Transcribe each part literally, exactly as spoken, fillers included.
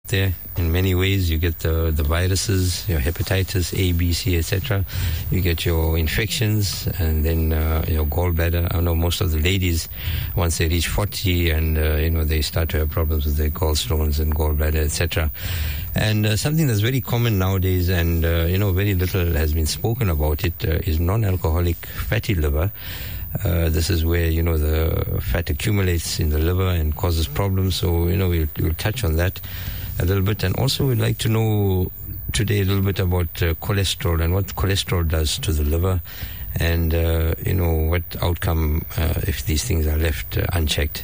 there in many ways. You get the, the viruses, your hepatitis A, B, C, et cetera. You get your infections, and then uh, your gallbladder. I know most of the ladies, once they reach forty, and uh, you know they start to have problems with their gallstones and gallbladder, et cetera. And uh, something that's very common nowadays, and uh, you know very little has been spoken about it, uh, is non-alcoholic fatty liver. Uh, this is where, you know, the fat accumulates in the liver and causes problems. So, you know, we'll, we'll touch on that a little bit. And also we'd like to know today a little bit about uh, cholesterol and what cholesterol does to the liver, and, uh, you know, what outcome uh, if these things are left uh, unchecked.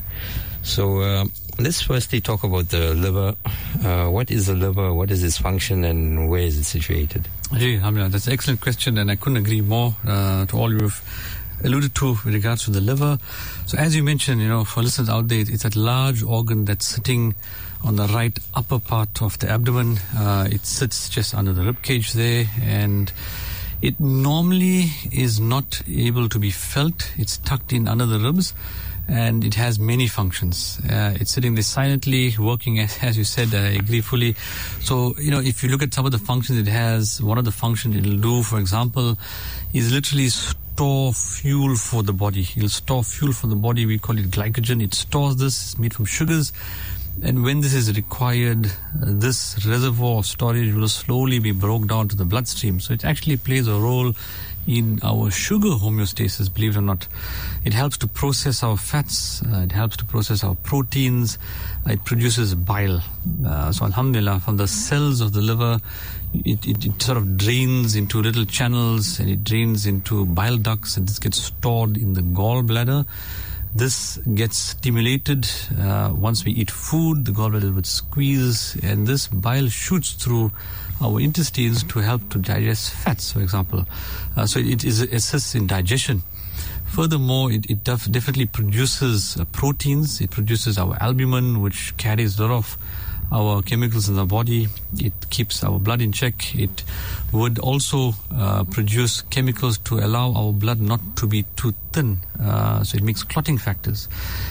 So uh, let's firstly talk about the liver. Uh, what is the liver? What is its function, and where is it situated? Hey, Hamila, that's an excellent question, and I couldn't agree more uh, to all you've alluded to with regards to the liver. So as you mentioned, you know, for listeners out there, it's that large organ that's sitting on the right upper part of the abdomen. Uh, it sits just under the rib cage there, and it normally is not able to be felt. It's tucked in under the ribs, and it has many functions. Uh, it's sitting there silently working, as, as you said. I agree fully. So, you know, if you look at some of the functions it has, one of the functions it'll do, for example, is literally store fuel for the body. It'll store fuel for the body. We call it glycogen. It stores this. It's made from sugars. And when this is required, uh, this reservoir of storage will slowly be broken down to the bloodstream. So it actually plays a role in our sugar homeostasis, believe it or not. It helps to process our fats. Uh, it helps to process our proteins. Uh, it produces bile. Uh, so alhamdulillah, from the cells of the liver, it, it, it sort of drains into little channels, and it drains into bile ducts, and this gets stored in the gallbladder. This gets stimulated uh, once we eat food. The gallbladder would squeeze, and this bile shoots through our intestines to help to digest fats, for example. Uh, so it, is, it assists in digestion. Furthermore, it, it def- definitely produces uh, proteins. It produces our albumin, which carries a lot of our chemicals in the body. It keeps our blood in check. It would also uh, produce chemicals to allow our blood not to be too thin. Uh, so it makes clotting factors.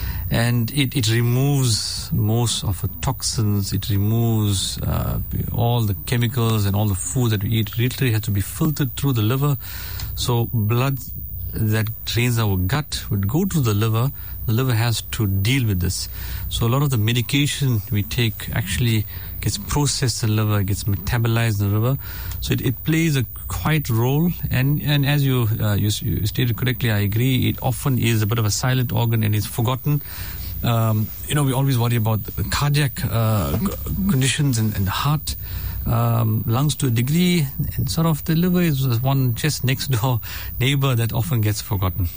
And it, it removes most of the toxins. It removes uh, all the chemicals and all the food that we eat. It literally has to be filtered through the liver. So blood that drains our gut would go to the liver. The liver has to deal with this. So a lot of the medication we take actually gets processed in the liver, gets metabolized in the liver. So it, it plays a quite role. And, and as you, uh, you, you stated correctly, I agree, it often is a bit of a silent organ and is forgotten. Um, you know, we always worry about cardiac uh, conditions and, and the heart. Um, lungs to a degree, and sort of the liver is one just next door neighbor that often gets forgotten.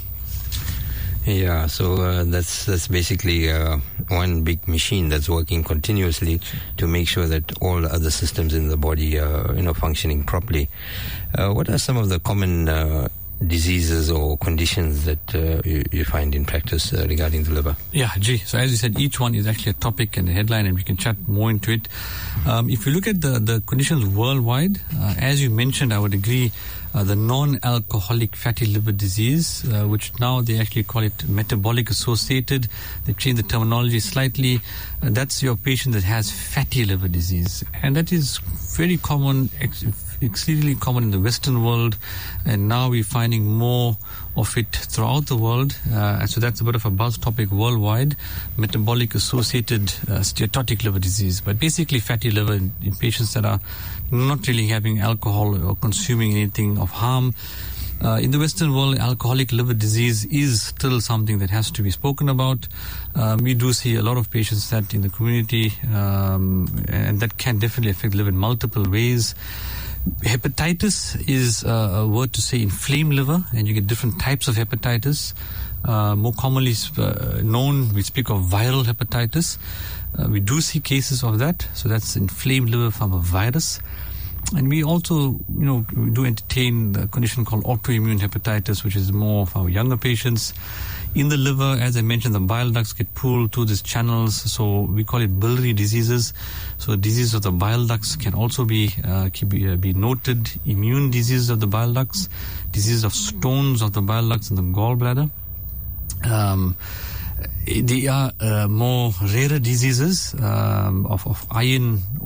Yeah, so uh, that's that's basically uh, one big machine that's working continuously to make sure that all the other systems in the body are, you know, functioning properly. Uh, what are some of the common uh, diseases or conditions that uh, you, you find in practice uh, regarding the liver? Yeah, gee. So as you said, each one is actually a topic and a headline, and we can chat more into it. Um, if you look at the, the conditions worldwide, uh, as you mentioned, I would agree, uh, the non-alcoholic fatty liver disease, uh, which now they actually call it metabolic associated. They've changed the terminology slightly. Uh, that's your patient that has fatty liver disease. And that is very common, ex- exceedingly common in the Western world, and now we're finding more of it throughout the world. Uh, so that's a bit of a buzz topic worldwide, metabolic associated uh, steatotic liver disease. But basically fatty liver in, in patients that are not really having alcohol or consuming anything of harm. Uh, in the Western world, alcoholic liver disease is still something that has to be spoken about. Um, we do see a lot of patients that in the community, um, and that can definitely affect the liver in multiple ways. Hepatitis is uh, a word to say inflamed liver, and you get different types of hepatitis. Uh, more commonly uh, known, we speak of viral hepatitis. Uh, we do see cases of that, so that's inflamed liver from a virus. And we also, you know, we do entertain the condition called autoimmune hepatitis, which is more for our younger patients. In the liver, as I mentioned, the bile ducts get pulled through these channels, so we call it biliary diseases. So disease of the bile ducts can also be uh, can be, uh, be noted. Immune diseases of the bile ducts, diseases of stones of the bile ducts in the gallbladder. Um, they are uh, more rarer diseases um, of, of iron